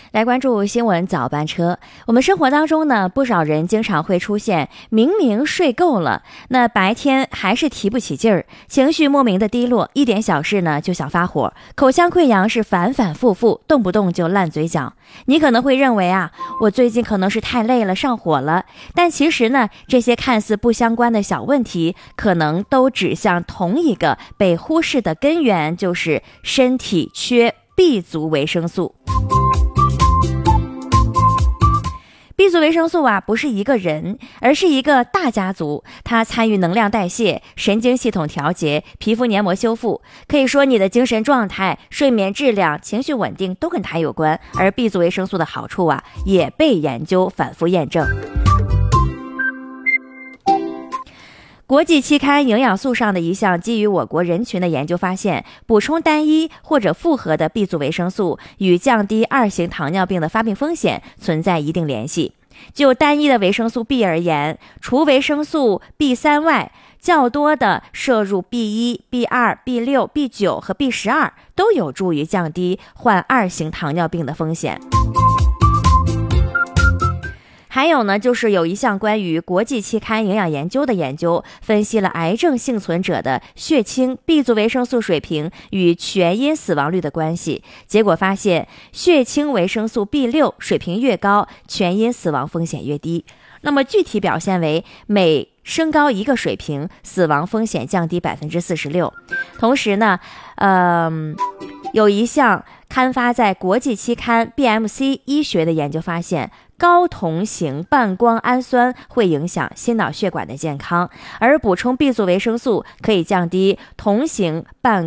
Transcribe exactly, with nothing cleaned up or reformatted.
来关注新闻早班车。我们生活当中呢，不少人经常会出现明明睡够了，那白天还是提不起劲儿，情绪莫名的低落，一点小事呢就想发火，口腔溃疡是反反复复，动不动就烂嘴角。你可能会认为啊，我最近可能是太累了，上火了，但其实呢，这些看似不相关的小问题，可能都指向同一个被忽视的根源，就是身体缺 B 族维生素。B 族维生素啊，不是一个人，而是一个大家族。它参与能量代谢、神经系统调节、皮肤黏膜修复，可以说你的精神状态、睡眠质量、情绪稳定都跟它有关。而 B 族维生素的好处啊，也被研究反复验证。国际期刊营养素上的一项基于我国人群的研究发现，补充单一或者复合的 B 族维生素与降低二型糖尿病的发病风险存在一定联系。就单一的维生素 B 而言，除维生素 B 三 外，较多的摄入 B 一、B 二、B 六、B 九和 B 十二都有助于降低患二型糖尿病的风险。还有呢，就是有一项关于国际期刊营养研究的研究，分析了癌症幸存者的血清 B 族维生素水平与全因死亡率的关系。结果发现，血清维生素 B 六 水平越高，全因死亡风险越低。那么具体表现为，每升高一个水平，死亡风险降低 百分之四十六。同时呢，呃，有一项刊发在国际期刊 B M C 医学的研究发现，高同型半胱氨酸会影响心脑血管的健康，而补充 B 族维生素可以降低同型半